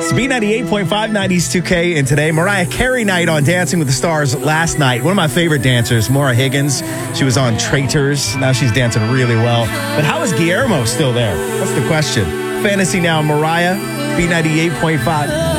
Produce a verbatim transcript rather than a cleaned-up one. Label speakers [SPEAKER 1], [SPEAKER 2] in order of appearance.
[SPEAKER 1] It's B ninety-eight point five nineties two K, and today Mariah Carey night on Dancing with the Stars last night. One of my favorite dancers, Maura Higgins. She was on Traitors. Now she's dancing really well. But how is Guillermo still there? That's the question. Fantasy Now, Mariah, B ninety-eight point five.